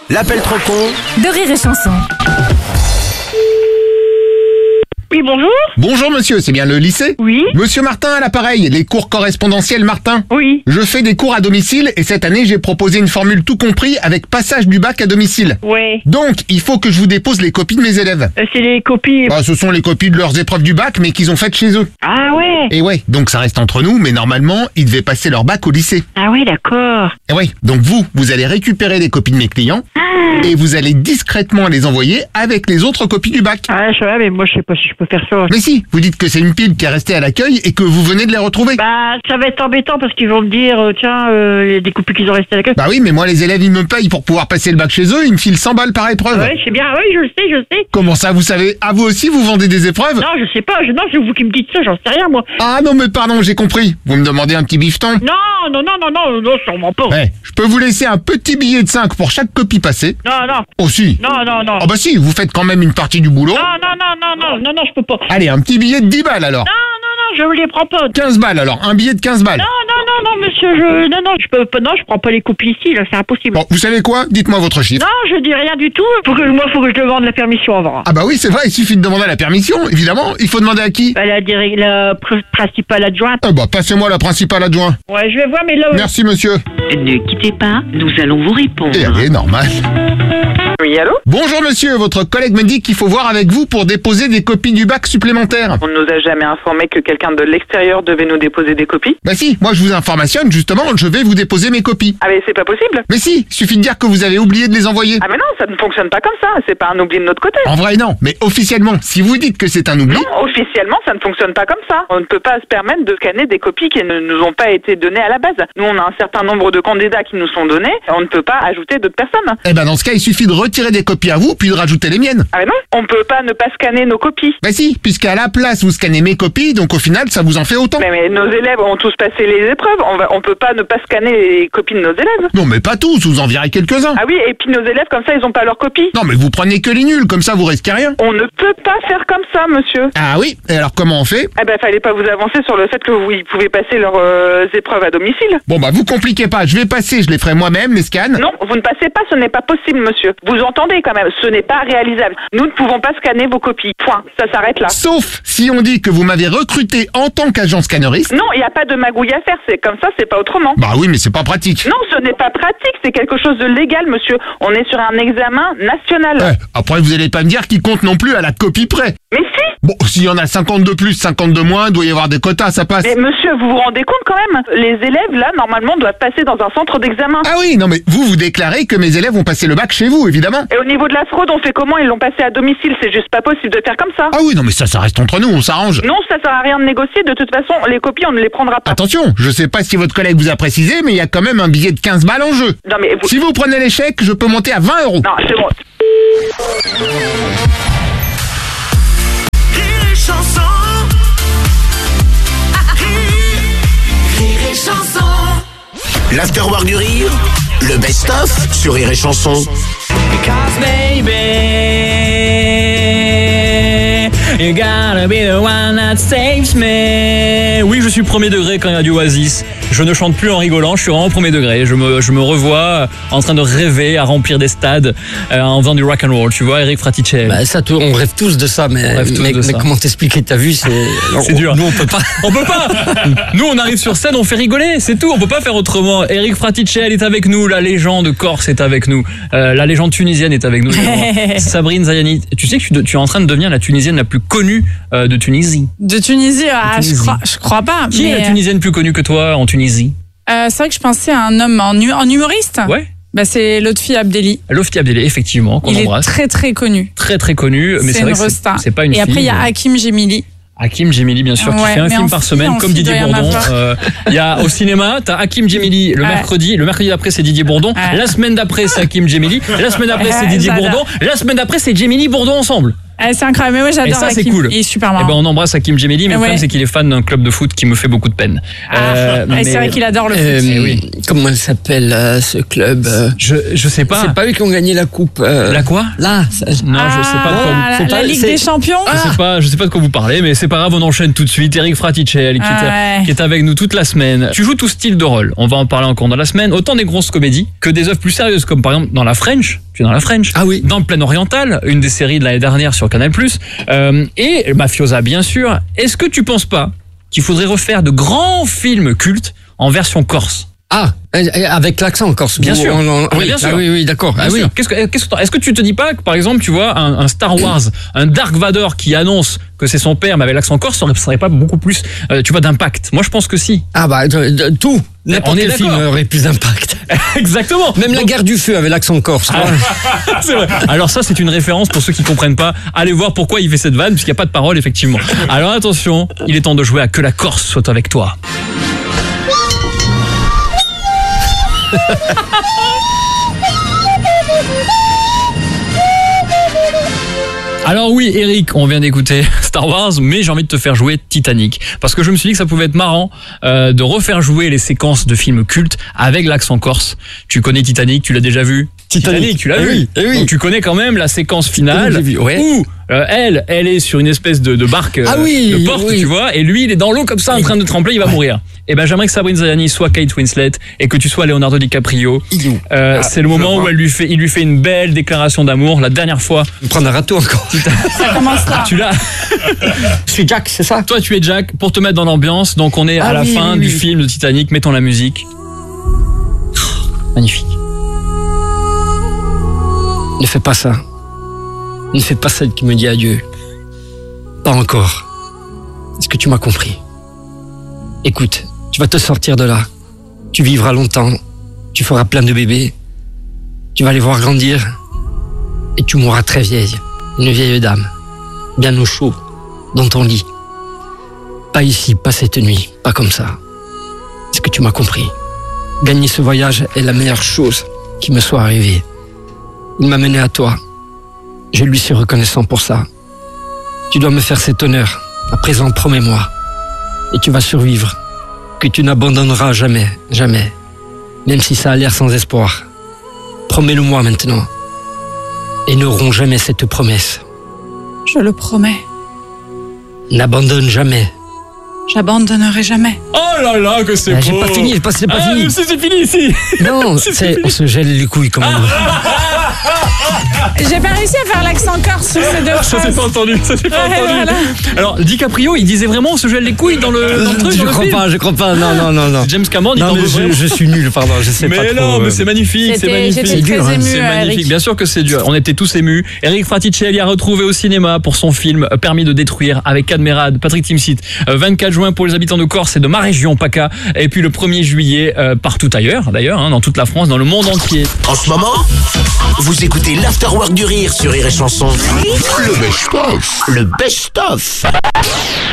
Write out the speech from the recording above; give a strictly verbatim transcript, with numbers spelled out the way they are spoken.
L'appel trop con de Rire et Chanson. Oui, bonjour. Bonjour monsieur, c'est bien le lycée? Oui. Monsieur Martin à l'appareil, les cours correspondentiels Martin. Oui. Je fais des cours à domicile et cette année j'ai proposé une formule tout compris avec passage du bac à domicile. Ouais. Donc, il faut que je vous dépose les copies de mes élèves. Euh, c'est les copies. Bah, ce sont les copies de leurs épreuves du bac mais qu'ils ont faites chez eux. Ah ouais. Et ouais, donc ça reste entre nous, mais normalement, ils devaient passer leur bac au lycée. Ah ouais, d'accord. Et ouais, donc vous, vous allez récupérer les copies de mes clients et vous allez discrètement les envoyer avec les autres copies du bac. Ah, je sais, mais moi, je sais pas si je peux faire ça. Mais si, vous dites que c'est une pile qui est restée à l'accueil et que vous venez de les retrouver. Bah, ça va être embêtant parce qu'ils vont me dire, euh, tiens, euh, il y a des copies qui sont restées à la queue. Bah oui, mais moi les élèves ils me payent pour pouvoir passer le bac chez eux, ils me filent cent balles par épreuve. Ouais, c'est bien. Oui, je le sais, je le sais. Comment ça, vous savez? Ah, vous aussi vous vendez des épreuves? Non, je sais pas. Je, non, c'est vous qui me dites ça. J'en sais rien, moi. Ah non mais pardon, j'ai compris. Vous me demandez un petit bifton? Non, non, non, non, non, non, sûrement pas. Ouais, je peux vous laisser un petit billet de cinq pour chaque copie passée. Non, non, Oh si. non, non, non. Ah bah si, vous faites quand même une partie du boulot. Non, non, non, non, non, non, non, je peux pas. Allez, un petit billet de dix balles alors. Non, non, non, je vous les prends pas. quinze balles alors, un billet de quinze balles. Non, non, non, non, monsieur, je, non, non, je peux pas, non, je prends pas les copies ici, là, c'est impossible. Bon, vous savez quoi? Dites-moi votre chiffre. Non, je dis rien du tout. Faut que moi, faut que je demande la permission avant. Ah bah oui, c'est vrai, il suffit de demander la permission, évidemment. Il faut demander à qui? Bah, la, direct- la pr- principale adjointe. Ah bah passez-moi la principale adjointe. Ouais, je vais voir, mais là. Merci monsieur. Ne quittez pas, nous allons vous répondre. Et allez, normal. Oui, allô? Bonjour monsieur, votre collègue me dit qu'il faut voir avec vous pour déposer des copies du bac supplémentaires. On ne nous a jamais informé que quelqu'un de l'extérieur devait nous déposer des copies. Bah si, moi je vous informationne, justement, je vais vous déposer mes copies. Ah mais c'est pas possible. Mais si, il suffit de dire que vous avez oublié de les envoyer. Ah mais non, ça ne fonctionne pas comme ça. C'est pas un oubli de notre côté. En vrai non, mais officiellement, si vous dites que c'est un oubli... Non, officiellement, ça ne fonctionne pas comme ça. On ne peut pas se permettre de scanner des copies qui ne nous ont pas été données à la base. Nous, on a un certain nombre de candidats qui nous sont donnés. On ne peut pas ajouter d'autres personnes. Eh ben dans ce cas, il suffit de retirer des copies à vous, puis de rajouter les miennes. Ah mais non, on peut pas ne pas scanner nos copies. Bah si, puisqu'à la place, vous scannez mes copies, donc au final, ça vous en fait autant. Mais, mais nos élèves ont tous passé les épreuves. On va, on peut pas ne pas scanner les copies de nos élèves. Non mais pas tous, vous en virez quelques-uns. Ah oui, et puis nos élèves, comme ça, ils ont pas leurs copies. Non mais vous prenez que les nuls, comme ça vous risquez rien. On ne peut pas faire comme ça, monsieur. Ah oui, et alors comment on fait? Eh ben, fallait pas vous avancer sur le fait que vous ils pouvaient passer leurs euh, épreuves à domicile. Bon bah vous compliquez pas, je vais passer, je les ferai moi-même, les scans. Non, vous ne passez pas, ce n'est pas possible, monsieur. Vous entendez quand même, ce n'est pas réalisable. Nous ne pouvons pas scanner vos copies. Point. Ça s'arrête là. Sauf si on dit que vous m'avez recruté en tant qu'agent scanneriste. Non, il n'y a pas de magouille à faire. C'est comme ça, c'est pas autrement. Bah oui, mais c'est pas pratique. Non, ce n'est pas pratique. C'est quelque chose de légal, monsieur. On est sur un examen national. Ouais, après vous allez pas me dire qu'il compte non plus à la copie près. Mais si. Bon, s'il y en a cinquante de plus, cinquante de moins, doit y avoir des quotas, ça passe. Mais monsieur, vous vous rendez compte quand même? Les élèves, là, normalement, doivent passer dans un centre d'examen. Ah oui, non mais vous, vous déclarez que mes élèves ont passé le bac chez vous, évidemment. Et au niveau de la fraude, on fait comment? Ils l'ont passé à domicile. C'est juste pas possible de faire comme ça. Ah oui, non mais ça, ça reste entre nous, on s'arrange. Non, ça sert à rien de négocier. De toute façon, les copies, on ne les prendra pas. Attention, je sais pas si votre collègue vous a précisé, mais il y a quand même un billet de quinze balles en jeu. Non, mais vous... Si vous prenez l'échec, je peux monter à vingt euros. Non, c'est bon. Rire et Chanson. Rire et Chanson. L'afterwork du rire, le best-of sur Rire et Chanson. Because baby, you gotta be the one that saves me. Oui, je suis premier degré quand il y a du Oasis. Je ne chante plus en rigolant, je suis vraiment premier degré. Je me, je me revois en train de rêver à remplir des stades euh, en faisant du rock and roll. Tu vois, Eric Fraticelli. Bah ça, tout, on rêve tous de ça, mais, On rêve tous mais, de mais ça. comment t'expliquer? T'as vu, c'est C'est dur. Nous, on peut pas. On peut pas. Nous, on arrive sur scène, on fait rigoler, c'est tout. On peut pas faire autrement. Eric Fraticelli est avec nous, la légende corse est avec nous, euh, la légende tunisienne est avec nous. Sabrine Zayani, tu sais que tu, tu es en train de devenir la Tunisienne la plus connue euh, de Tunisie. De Tunisie, ah, Tunisie. Je, crois, je crois pas. Qui mais, est la Tunisienne plus connue que toi en Tunisie? euh, C'est vrai que je pensais à un homme en, hu- en humoriste. Ouais. Bah, c'est Lotfi Abdelli. Lofti Abdelli, effectivement, qu'on Il embrasse. est très très connu. Très très connu, mais c'est, C'est vrai une que resta. c'est, c'est pas une Et fille. après, il y a mais- Hakim Gemili. Hakim Gemili, bien sûr, qui Ouais, fait un mais film en par fille, semaine, en comme fille, Didier doit y en Bourdon. avoir. Euh, Il y a au cinéma, t'as Hakim Gemili le Ouais. mercredi. Le mercredi d'après, c'est Didier Bourdon. Ouais. La semaine d'après, c'est Hakim Gemili. La semaine d'après, c'est Ouais, Didier j'adore. Bourdon. La semaine d'après, c'est Gemili Bourdon ensemble. Ah, c'est incroyable, mais moi Et j'adore ça, c'est Hakim. cool. Il est super Eh marrant. ben, on embrasse Hakim Gemili, mais le Ouais. problème, c'est qu'il est fan d'un club de foot qui me fait beaucoup de peine. Ah, Euh, et mais c'est vrai qu'il adore le foot. Euh, Eh oui. Comment elle s'appelle, euh, ce club euh, Je, je sais pas. C'est pas eux qui ont gagné la coupe. euh, La quoi? Là. ça- Non, je sais pas de quoi vous- Ah, c'est la, pas- la Ligue c'est- des Champions. Je sais pas, je sais pas de quoi vous parlez, mais c'est pas grave, on enchaîne tout de suite. Eric Fraticelli qui, Ah est, ouais. qui est avec nous toute la semaine. Tu joues tout style de rôle. On va en parler encore dans la semaine. Autant des grosses comédies que des œuvres plus sérieuses, comme par exemple dans La French. tu es dans la French. Ah oui. Dans le Plan Oriental, une des séries de l'année dernière sur Canal+. Euh, et Mafiosa, bien sûr. Est-ce que tu penses pas qu'il faudrait refaire de grands films cultes en version corse? Ah, avec l'accent en corse. Bien sûr. On- on- Oui, oui, bien sûr. Ah oui, oui, d'accord. Bien Ah oui. sûr. Qu'est-ce que, qu'est-ce que t'en- est-ce que tu te dis pas que, par exemple, tu vois, un, un Star Wars, un Dark Vador qui annonce que c'est son père, mais avec l'accent corse, ça aurait, ça aurait pas beaucoup plus, euh, tu vois, d'impact? Moi, je pense que si. Ah bah, de- de- tout. N'importe On est quel film d'accord. aurait plus d'impact. Exactement. Même la Donc- guerre du feu avec l'accent corse. quoi. C'est vrai. Alors ça, c'est une référence pour ceux qui comprennent pas. Allez voir pourquoi il fait cette vanne, puisqu'il n'y a pas de parole, effectivement. Alors attention, il est temps de jouer à Que la Corse soit avec toi. Alors oui, Eric, on vient d'écouter Star Wars, mais j'ai envie de te faire jouer Titanic. Parce que je me suis dit que ça pouvait être marrant euh, de refaire jouer les séquences de films cultes avec l'accent corse. Tu connais Titanic, tu l'as déjà vu? Titanic, tu l'as eh vu. oui, eh oui. Donc tu connais quand même la séquence finale Oui, j'ai vu, ouais. où euh, elle, elle est sur une espèce de, de barque euh, Ah oui, de porte, oui. tu vois, et lui, il est dans l'eau comme ça en train de trembler, il va mourir. Et ben j'aimerais que Sabrina Zayani soit Kate Winslet et que tu sois Leonardo DiCaprio. Il est où Euh, Ah, c'est le moment je où vois. elle lui fait, il lui fait une belle déclaration d'amour. La dernière fois, Me prendre un râteau encore. Ça commence là. tu l'as. Je suis Jack, c'est ça? Toi, tu es Jack pour te mettre dans l'ambiance. Donc, on est à Ah la oui, fin oui, du oui. film de Titanic. Mettons la musique. Magnifique. Ne fais pas ça. Ne fais pas celle qui me dit adieu. Pas encore. Est-ce que tu m'as compris? Écoute, tu vas te sortir de là. Tu vivras longtemps. Tu feras plein de bébés. Tu vas les voir grandir. Et tu mourras très vieille. Une vieille dame. Bien au chaud. Dans ton lit. Pas ici, pas cette nuit. Pas comme ça. Est-ce que tu m'as compris? Gagner ce voyage est la meilleure chose qui me soit arrivée. Il m'a mené à toi. Je lui suis reconnaissant pour ça. Tu dois me faire cet honneur. À présent, promets-moi. Et tu vas survivre. Que tu n'abandonneras jamais, jamais. Même si ça a l'air sans espoir. Promets-le-moi maintenant. Et ne romps jamais cette promesse. Je le promets. N'abandonne jamais. J'abandonnerai jamais. Oh là là, que c'est Ah, beau. j'ai pas fini, c'est pas, c'est pas Ah, fini. mais si, c'est fini ici. Non, c'est, on se gèle les couilles quand même. J'ai pas réussi à faire l'accent corse sur ces deux Ça s'est phrases. pas entendu, ça s'est pas Ouais, entendu. voilà. Alors, DiCaprio, il disait vraiment on se gèle les couilles dans le, dans le truc, je dans le crois film. pas, je crois pas. Non, non, non, non. James Cameron, il Non, t'en mais veut je, vraiment. je suis nul, pardon, je sais pas Mais trop. non, euh, mais c'est magnifique, c'est J'étais- magnifique. j'étais dur, très hein. émue, C'est magnifique, Eric. bien sûr que c'est dur. On était tous émus. Eric Fraticelli a retrouvé au cinéma pour son film Permis de détruire avec Cadmerade, Patrick Timsit, euh, vingt-quatre juin pour les habitants de Corse et de ma région PACA, et puis le premier juillet euh, partout ailleurs, d'ailleurs, hein, dans toute la France, dans le monde entier. En ce moment, vous écoutez l'Afterwork du Rire sur Rire et Chanson. Le best-of. Le best-of.